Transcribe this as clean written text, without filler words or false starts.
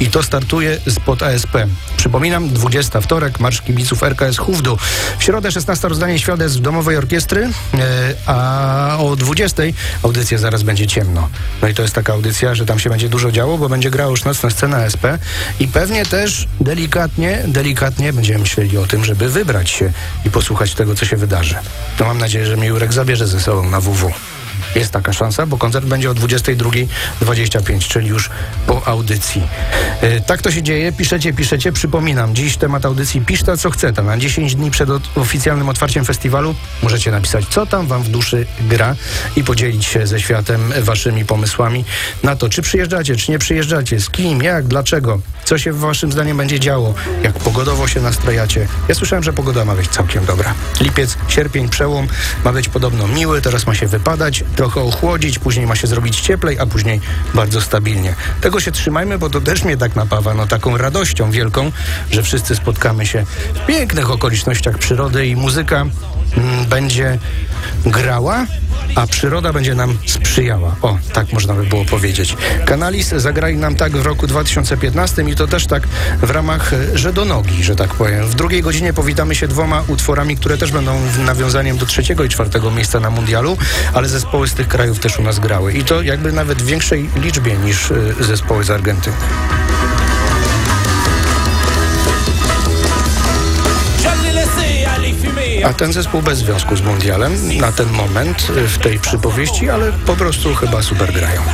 i to startuje spod ASP. Przypominam, 20 wtorek, Marsz Kibiców RKS Hufdu. W środę 16 rozdanie świadectw Domowej Orkiestry, a o 20 audycja Zaraz będzie ciemno. No i to jest taka audycja, że tam się będzie dużo działo, bo będzie grała już nocna scena ASP i pewnie też delikatnie będziemy myśleli o tym, żeby wybrać się i posłuchać tego, co się wydarzy. No mam nadzieję, że mnie Jurek zabierze ze sobą na WW. Jest taka szansa, bo koncert będzie o 22:25, czyli już po audycji. Tak to się dzieje, piszecie. Przypominam, dziś temat audycji Pisz ta, co chce. Na 10 dni przed oficjalnym otwarciem festiwalu możecie napisać, co tam wam w duszy gra i podzielić się ze światem waszymi pomysłami na to, czy przyjeżdżacie, czy nie przyjeżdżacie, z kim, jak, dlaczego, co się waszym zdaniem będzie działo, jak pogodowo się nastrajacie. Ja słyszałem, że pogoda ma być całkiem dobra. Lipiec, sierpień, przełom ma być podobno miły, teraz ma się wypadać, trochę ochłodzić, później ma się zrobić cieplej, a później bardzo stabilnie. Tego się trzymajmy, bo to też mnie tak napawa, taką radością wielką, że wszyscy spotkamy się w pięknych okolicznościach przyrody i muzyka będzie grała, a przyroda będzie nam sprzyjała. O, tak można by było powiedzieć. Canalis zagrali nam tak w roku 2015 i to też tak w ramach że do nogi, że tak powiem. W drugiej godzinie powitamy się 2 utworami, które też będą nawiązaniem do 3. i 4. miejsca na mundialu, ale zespoły z tych krajów też u nas grały. I to jakby nawet w większej liczbie niż zespoły z Argentyny. A ten zespół bez związku z mundialem na ten moment w tej przypowieści, ale po prostu chyba super grają.